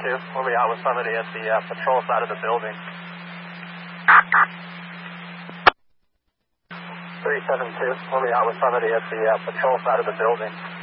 We'll be out with somebody at the patrol side of the building. 372. We'll be out with somebody at the patrol side of the building.